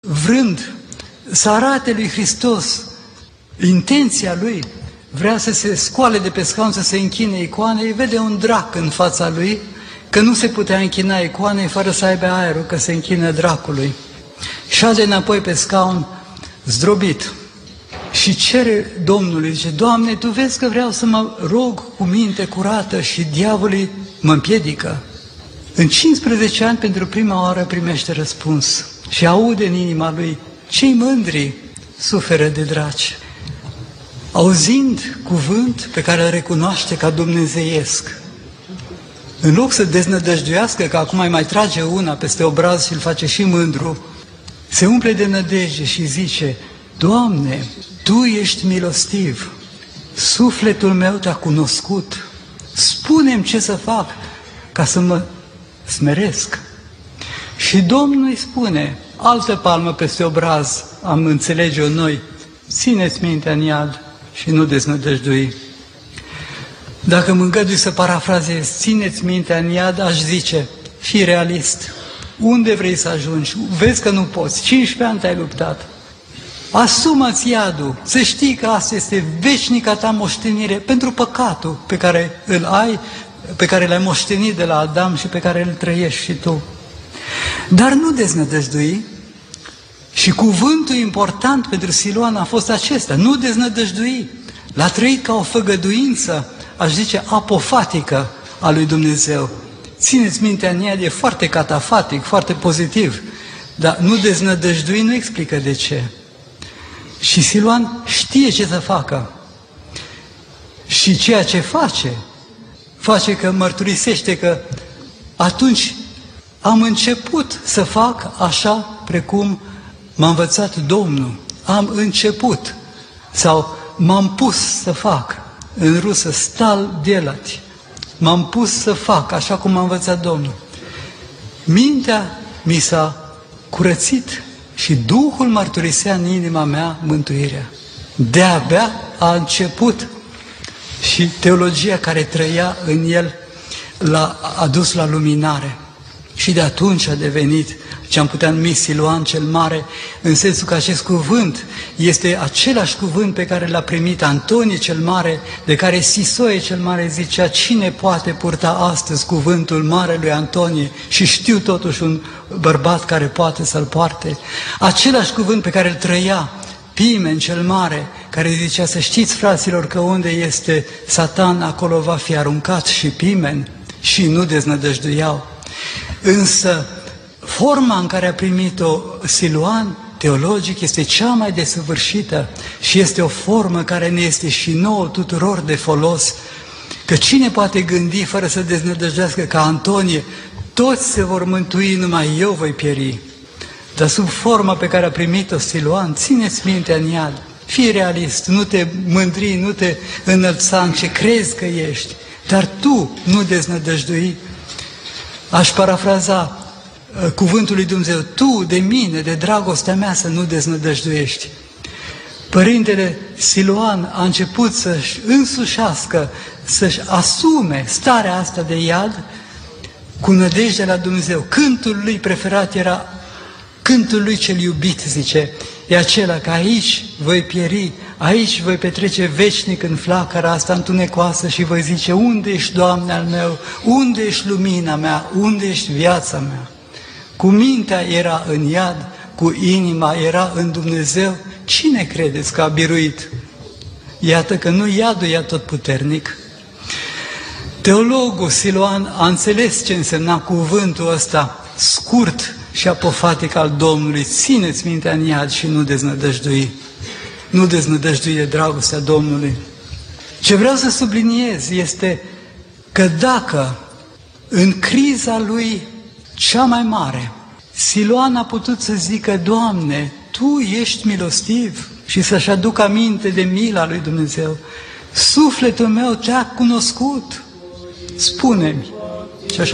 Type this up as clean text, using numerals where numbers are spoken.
vrând să arate lui Hristos intenția lui, vrea să se scoale de pe scaun, să se închine icoanei, vede un drac în fața lui, că nu se putea închina icoanei fără să aibă aerul, că se închină dracului. Șade înapoi pe scaun, zdrobit, și cere Domnului, zice: Doamne, Tu vezi că vreau să mă rog cu minte curată și diavolul mă împiedică. În 15 ani, pentru prima oară, primește răspuns și aude în inima lui: cei mândri suferă de draci. Auzind cuvânt pe care îl recunoaște ca dumnezeiesc, în loc să deznădăjduiască că acum mai trage una peste obraz și îl face și mândru, se umple de nădejde și zice: Doamne, Tu ești milostiv, sufletul meu Te-a cunoscut, spune-mi ce să fac ca să mă smeresc. Și Domnul îi spune, altă palmă peste obraz, am înțelege-o noi: țineți mintea în iad și nu deznădăjdui. Dacă mă îngădui să parafrazez, țineți mintea în iad, aș zice: fii realist, unde vrei să ajungi? Vezi că nu poți, 15 ani te-ai luptat. Asumă-ți iadul, să știi că asta este veșnica ta moștenire pentru păcatul pe care îl ai, pe care l-ai moștenit de la Adam și pe care îl trăiești și tu. Dar nu deznădăjdui. Și cuvântul important pentru Siluan a fost acesta: nu deznădăjdui. L-a trăit ca o făgăduință, aș zice, apofatică a lui Dumnezeu. Țineți mintea în ea, e foarte catafatic, foarte pozitiv, dar nu deznădăjdui nu explică de ce. Și Siluan știe ce să facă. Și ceea ce face că mărturisește că atunci am început să fac așa precum m-a învățat Domnul. Am început sau m-am pus să fac. În rusă, stal delati. M-am pus să fac așa cum m-a învățat Domnul. Mintea mi s-a curățit și Duhul mărturisea în inima mea mântuirea. De-abia a început și teologia care trăia în el l-a adus la luminare. Și de atunci a devenit ce am putea numi Siluan cel Mare, în sensul că acest cuvânt este același cuvânt pe care l-a primit Antonie cel Mare, de care Sisoie cel Mare zicea: cine poate purta astăzi cuvântul Marelui Antonie? Și știu totuși un bărbat care poate să-l poarte. Același cuvânt pe care îl trăia Pimen cel Mare, care zicea: să știți, fraților, că unde este Satan, acolo va fi aruncat și Pimen. Și nu deznădăjduiau. Însă forma în care a primit-o Siluan, teologic, este cea mai desăvârșită și este o formă care ne este și nouă tuturor de folos, că cine poate gândi fără să deznădăjdească ca Antonie: toți se vor mântui, numai eu voi pieri. Dar sub forma pe care a primit-o Siluan, țineți mintea în iad, fii realist, nu te mândri, nu te înălța în ce crezi că ești, dar tu nu deznădăjdui. Aș parafraza cuvântul lui Dumnezeu: tu de mine, de dragostea mea, să nu deznădăjduiești. Părintele Siluan a început să-și însușească, să-și asume starea asta de iad cu nădejde la Dumnezeu. Cântul lui preferat era cântul lui cel iubit, zice, e acela că aici voi pieri, aici voi petrece veșnic în flacăra asta întunecoasă și voi zice: unde ești, Doamne al meu, unde ești lumina mea, unde ești viața mea? Cu mintea era în iad, cu inima era în Dumnezeu. Cine credeți că a biruit? Iată că nu iadul e atotputernic. Teologul Siluan a înțeles ce însemna cuvântul ăsta scurt și apofatic al Domnului: țineți mintea în iad și nu deznădăjdui. Nu deznădăjdui de dragostea Domnului. Ce vreau să subliniez este că dacă în criza lui cea mai mare Siluan a putut să zică: Doamne, Tu ești milostiv, și să-și aducă aminte de mila lui Dumnezeu, sufletul meu Te-a cunoscut, spune-mi